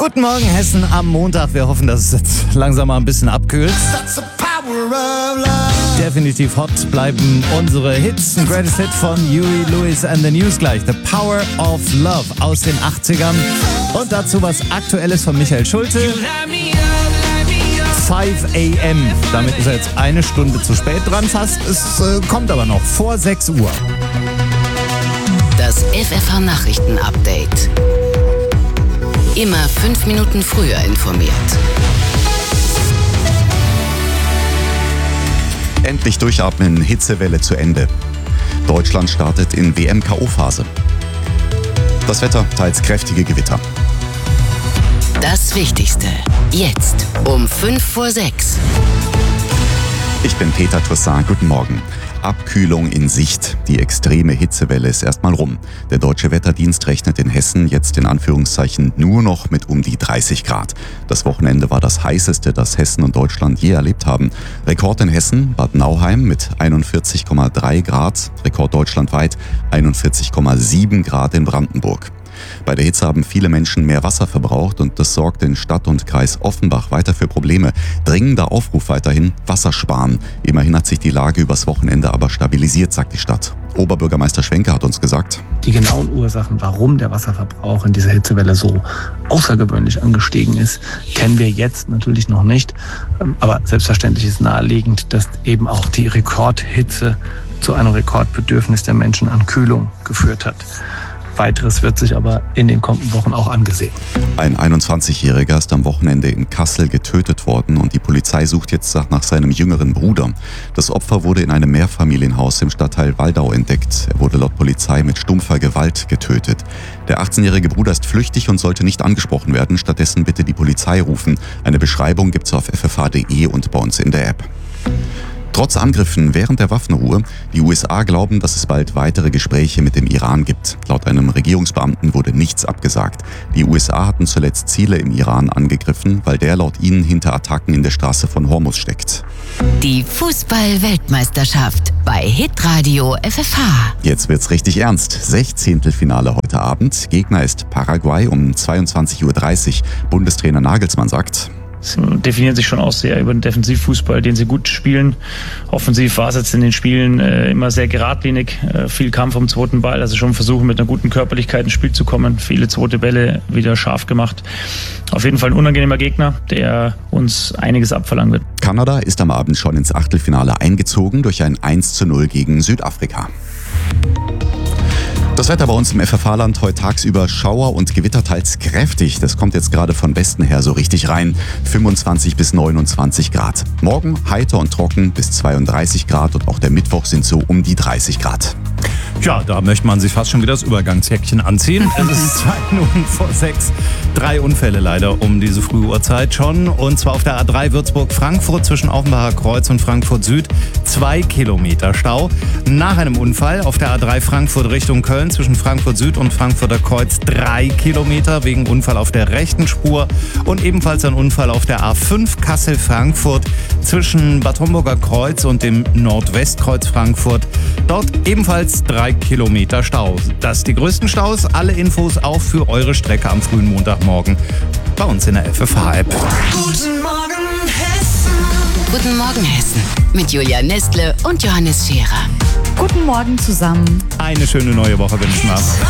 Guten Morgen, Hessen am Montag. Wir hoffen, dass es jetzt langsam mal ein bisschen abkühlt. Definitiv hot bleiben unsere Hits. Ein Greatest Hit von Huey Lewis and the News gleich. The Power of Love aus den 80ern. Und dazu was Aktuelles von Michael Schulte. 5 a.m. Damit ist er jetzt eine Stunde zu spät dran fast. Es kommt aber noch vor 6 Uhr. Das FFH-Nachrichten-Update. Immer 5 Minuten früher informiert. Endlich durchatmen, Hitzewelle zu Ende. Deutschland startet in WM-KO-Phase. Das Wetter, teils kräftige Gewitter. Das Wichtigste. Jetzt um 5 vor 6. Ich bin Peter Toussaint, guten Morgen. Abkühlung in Sicht. Die extreme Hitzewelle ist erstmal rum. Der Deutsche Wetterdienst rechnet in Hessen jetzt in Anführungszeichen nur noch mit um die 30 Grad. Das Wochenende war das heißeste, das Hessen und Deutschland je erlebt haben. Rekord in Hessen, Bad Nauheim mit 41,3 Grad. Rekord deutschlandweit 41,7 Grad in Brandenburg. Bei der Hitze haben viele Menschen mehr Wasser verbraucht und das sorgt in Stadt und Kreis Offenbach weiter für Probleme. Dringender Aufruf weiterhin, Wasser sparen. Immerhin hat sich die Lage übers Wochenende aber stabilisiert, sagt die Stadt. Oberbürgermeister Schwenke hat uns gesagt: Die genauen Ursachen, warum der Wasserverbrauch in dieser Hitzewelle so außergewöhnlich angestiegen ist, kennen wir jetzt natürlich noch nicht. Aber selbstverständlich ist naheliegend, dass eben auch die Rekordhitze zu einem Rekordbedürfnis der Menschen an Kühlung geführt hat. Weiteres wird sich aber in den kommenden Wochen auch angesehen. Ein 21-Jähriger ist am Wochenende in Kassel getötet worden und die Polizei sucht jetzt nach seinem jüngeren Bruder. Das Opfer wurde in einem Mehrfamilienhaus im Stadtteil Waldau entdeckt. Er wurde laut Polizei mit stumpfer Gewalt getötet. Der 18-jährige Bruder ist flüchtig und sollte nicht angesprochen werden. Stattdessen bitte die Polizei rufen. Eine Beschreibung gibt's auf ffh.de und bei uns in der App. Trotz Angriffen während der Waffenruhe, die USA glauben, dass es bald weitere Gespräche mit dem Iran gibt. Laut einem Regierungsbeamten wurde nichts abgesagt. Die USA hatten zuletzt Ziele im Iran angegriffen, weil der laut ihnen hinter Attacken in der Straße von Hormuz steckt. Die Fußball-Weltmeisterschaft bei Hitradio FFH. Jetzt wird's richtig ernst. 16. Finale heute Abend. Gegner ist Paraguay um 22:30 Uhr. Bundestrainer Nagelsmann sagt: Sie definieren sich schon aus sehr über den Defensivfußball, den sie gut spielen. Offensiv war es jetzt in den Spielen immer sehr geradlinig, viel Kampf um den zweiten Ball, also schon versuchen mit einer guten Körperlichkeit ins Spiel zu kommen, viele zweite Bälle wieder scharf gemacht. Auf jeden Fall ein unangenehmer Gegner, der uns einiges abverlangen wird. Kanada ist am Abend schon ins Achtelfinale eingezogen durch ein 1:0 gegen Südafrika. Das Wetter bei uns im FFH-Land heute tagsüber Schauer und Gewitter teils kräftig. Das kommt jetzt gerade von Westen her so richtig rein. 25 bis 29 Grad. Morgen heiter und trocken bis 32 Grad und auch der Mittwoch sind so um die 30 Grad. Ja, da möchte man sich fast schon wieder das Übergangshäkchen anziehen. Es ist 2 Minuten vor 6. 3 Unfälle leider um diese frühe Uhrzeit schon. Und zwar auf der A3 Würzburg-Frankfurt zwischen Offenbacher Kreuz und Frankfurt Süd. 2 Kilometer Stau. Nach einem Unfall auf der A3 Frankfurt Richtung Köln zwischen Frankfurt Süd und Frankfurter Kreuz 3 Kilometer wegen Unfall auf der rechten Spur. Und ebenfalls ein Unfall auf der A5 Kassel-Frankfurt zwischen Bad Homburger Kreuz und dem Nordwestkreuz Frankfurt. Dort ebenfalls 3 Kilometer Stau. Das die größten Staus. Alle Infos auch für eure Strecke am frühen Montagmorgen bei uns in der FFH-App. Guten Morgen, Hessen. Guten Morgen, Hessen. Mit Julia Nestle und Johannes Scherer. Guten Morgen zusammen. Eine schöne neue Woche wünschen wir.